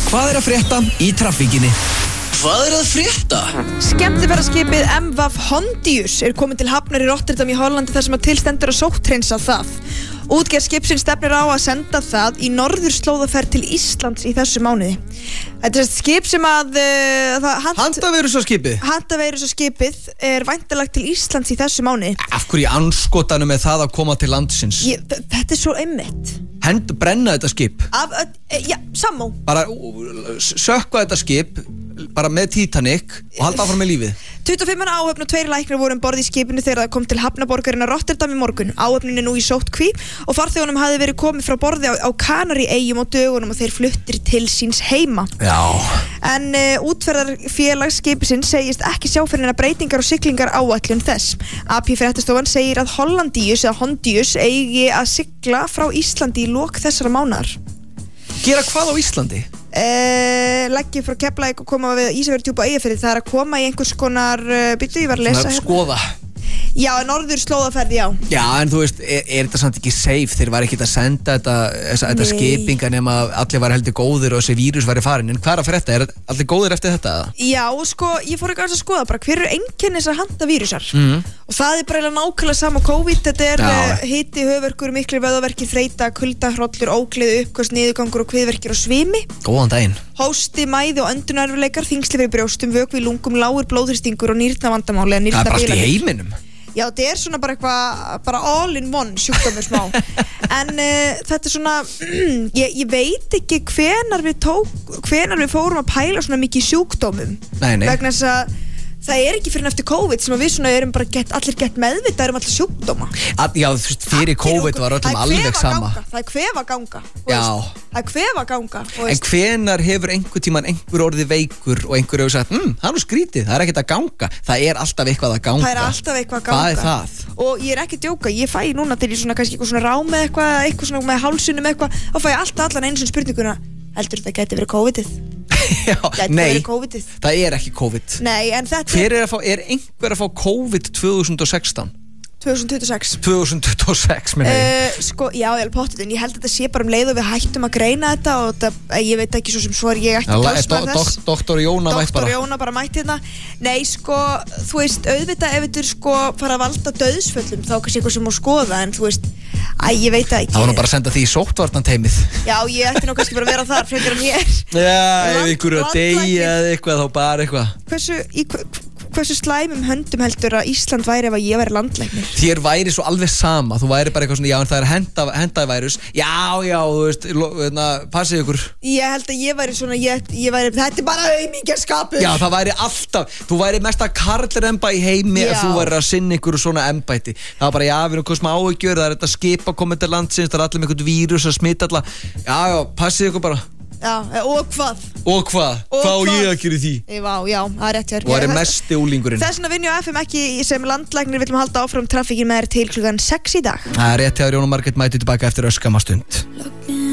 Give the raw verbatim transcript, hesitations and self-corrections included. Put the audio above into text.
Hvað er að frétta í traffíkinni? Hvað er að frétta? Skemmtiferðaskipið M V Hondius er komið til hafnar í Rotterdam í Hollandi þar sem að tilstendur að sótthreinsa það. Útgerð skipsins stefnir á að senda það í norðurslóðaferð til Íslands í þessu mánuði. Þetta er skip sem að uh, hand, Handaveirusaskipið? Handaveirusaskipið er væntanlegt til Íslands í þessu mánuði. Af hverju anskotanum er það að koma til landsins? Ég, þetta er svo einmitt. Hend, brenna þetta skip? Af, uh, já, sammó. Bara uh, sökkva þetta skip bara með Titanic og halda áfram með lífið. tuttugu og fimm manna áhöfn og tveir læknar voru um borð í skipinu þegar það kom til hafnaborgarinnar Rotterdam í morgun. Áhöfnin er nú í sóttkví og farþegunum hafði verið komið frá borði á, á Kanaríeyjum og dögunum og þeir fluttir til síns heima. Já. En uh, útferðarfélag skipisins segist ekki sjá fyrir neina breytingar og siglingar áætlun þess. A P fréttastofan segir að Hollandius eða Hondius eigi að sigla frá Íslandi í lok þessara mánaðar. Gera hvað á Íslandi? Uh, leggja frá Keflavík og koma við Ísafjarðardjúp á Eyjafirði. Það er að koma í einhvers konar uh, byrju, ég var að lesa hérna. Skoða. Já, norður slóðaferð, já. Já, en þú veist, er, er þetta samt ekki safe? Þeir var ekki að senda þetta, þetta skipinga nema allir var heldur góðir og þessi vírus var í farin. En hvað er að fyrir þetta? Er allir góðir eftir þetta? Já, sko, ég fór ekki að skoða bara hver eru einkenni þessar handavírusar. Mm. Og það er bara nákvæmlega sama COVID. Þetta er uh, hiti, höfuðverkur, miklir vöðvaverkir, þreyta, kulda, hrollur, ógleði, uppköst, niðurgangur og kviðverkir og svimi. Góðan daginn. Hósti, mæði og öndunarerfiðleikar, þyngsli fyrir brjóstum, vökvi í lungum, lágur blóðþrýstingur og nýrnavandamáli eða nýrnabilanir. Það er bara allt í heiminum. Já, þetta er svona bara eitthvað, bara all in one sjúkdómur smá. En uh, þetta er svona, ég, ég veit ekki hvenar við tók, hvenar við fórum að pæla svona mikið í sjúkdómum. Nei, nei. Vegna þess að það er ekki fyrir eftir COVID sem að við svona erum bara get, allir gett meðvitað um allir sjúkdóma. Að, já, þú veist, fyrir COVID var öllum alveg sama. Það er kvefa ganga. Já. Það er kvefa ganga. En hvenar hefur einhver tíman einhver orðið veikur og einhver hefur sagt, hm, það er nú skrítið, það er ekkert að ganga. Það er alltaf eitthvað að ganga. Það er alltaf eitthvað að ganga. Hvað er það? Og ég er ekki að djóka, ég fæ núna til í svona kannski eitthvað svona rám með eitthvað, eitthvað svona með hálsunum eitthvað, þá fæ ég alltaf allan einu svona spurninguna, heldur þetta gæti verið COVIDið? Já, gæti nei, verið COVIDið? Það er ekki COVID. Nei, en þetta Hver er að fá, er einhver að fá COVID tvö þúsund og sextán? tvö þúsund tuttugu og sex tvö þúsund tuttugu og sex, minna ég. Uh, sko, já, ég er pottet, en ég held að þetta sé bara um leið og við hættum að greina þetta og þetta, ég veit ekki svo sem svo er ég ekki talsmaður do, þess. Do, doktor Jóna mætt bara. Doktor Jóna bara mætt hérna. Nei, sko, þú veist, auðvitað ef þetta er sko fara að valda dauðsföllum þá kannski eitthvað sem má skoða, en þú veist, æ, ég veit það ekki. Það var nú bara að senda því í sóttvarnateymið. Já, ég ætti nú kannski bara að vera þar frekar en ég er. Já, ef ykkur er að deyja eða eitthvað, þá bara eitthvað. Hversu, í, hversu slæmum höndum heldur að Ísland væri ef að ég væri landlæknir? Þér væri svo alveg sama, þú væri bara eitthvað svona, já, en það er henda, hendaði vírus, já, já, þú veist, hérna, passið ykkur. Ég held að ég væri svona, ég, ég væri, þetta er bara aumingjaskapur. Já, það væri alltaf, þú væri mesta karlremba í heimi Já. ef þú væri að sinna ykkur svona embætti. Það var bara, já, við erum hvað smá áhyggjur, það er þetta skip að koma til landsins, það er allir með eitthvað vírus að smita alla. Já, já, passið ykkur bara. Já, og hvað? Og hvað? Og hvað á hvað? ég að gera í því? Ég, vá, já, það er rétt hjá þér. Og það er Ég- mesti úlingurinn. Þess vegna vinn ég á F M ekki sem landlæknir viljum halda áfram traffíkin með þér til klukkan sex í dag. Það er rétt hjá Jóna Margrét mæti tilbaka eftir öskama stund.